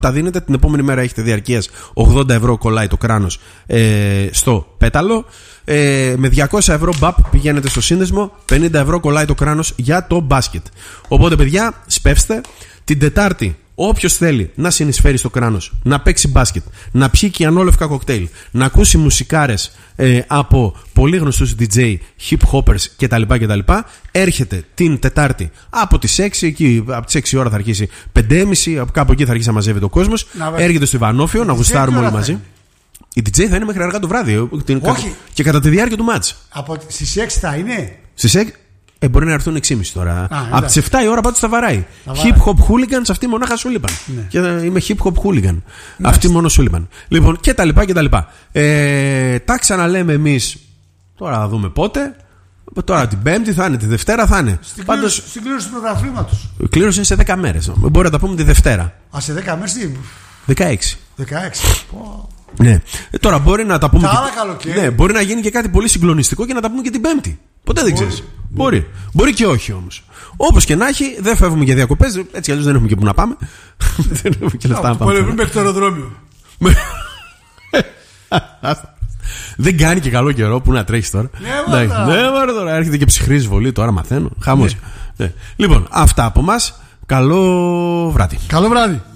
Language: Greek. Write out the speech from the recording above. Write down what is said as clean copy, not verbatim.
τα δίνετε. Την επόμενη μέρα έχετε διαρκείας 80 ευρώ κολλάει το κράνος στο πέταλο. Με 200 ευρώ μπαπ πηγαίνετε στο σύνδεσμο. 50 ευρώ κολλάει το κράνος για το μπάσκετ. Οπότε, παιδιά, σπεύστε. Την Τετάρτη, όποιος θέλει να συνεισφέρει στο κράνος, να παίξει μπάσκετ, να πιει κυανόλευκα κοκτέιλ, να ακούσει μουσικάρες από πολύ γνωστούς DJ, hip hoppers κτλ. Έρχεται την Τετάρτη από τις 6, εκεί, από τις 6 ώρα θα αρχίσει 5.30, κάπου εκεί θα αρχίσει να μαζεύεται ο κόσμος. Έρχεται στο Ιβανόφιο, να γουστάρουμε όλοι μαζί. Η DJ θα είναι μέχρι αργά το βράδυ. Όχι. Και κατά τη διάρκεια του μάτς. Στις 6 θα είναι. Στις 6. Μπορεί να έρθουν 6.30 τώρα. Από τις 7 η ώρα πάντως θα βαράει. Hip hop hooligans, αυτοί μονάχα σου λείπαν. Ναι. Και είμαι hip hop hooligan. Αυτοί μόνο σου λείπαν. Λοιπόν, και τα λοιπά. Τα ξαναλέμε εμείς. Τώρα θα δούμε πότε. Τώρα την Πέμπτη θα είναι, τη Δευτέρα θα είναι. Στην κλήρωση του πρωταθλήματος. Η κλήρωση είναι σε 10 μέρες. Μπορεί να τα πούμε τη Δευτέρα. Σε 10 μέρες τι. 16. 16. Ναι. Τώρα μπορεί να τα πούμε. Ναι, μπορεί να γίνει και κάτι πολύ συγκλονιστικό και να τα πούμε και την Πέμπτη. Ποτέ δεν ξέρεις. Μπορεί και όχι όμως. Όπως και να έχει, δεν φεύγουμε για διακοπές. Έτσι κι αλλιώς δεν έχουμε και που να πάμε. Δεν έχουμε και λεφτά να πάμε. Μπορεί μέχρι το αεροδρόμιο. Δεν κάνει και καλό καιρό που να τρέχεις τώρα. Ναι, τώρα έρχεται και ψυχρή εισβολή. Τώρα μαθαίνω. Χαμός. Λοιπόν, αυτά από μας. Καλό βράδυ. Καλό βράδυ.